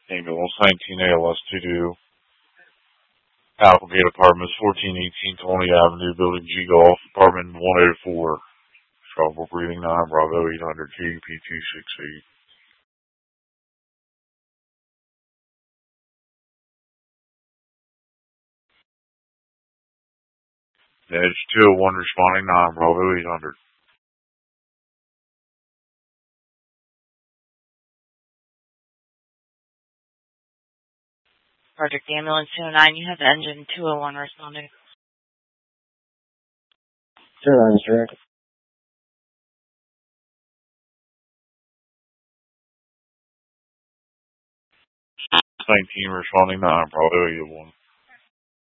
Ambulance 19 ALS to do Applegate Apartments, 1418 Tony Avenue, Building G Golf, Apartment 104. Trouble breathing 9, Bravo 800, KUP 268. Edge 201 responding 9, Bravo 800. Project Ambulance 209, you have engine 201 responding. 209 is direct. 19 responding 9, Bravo 801.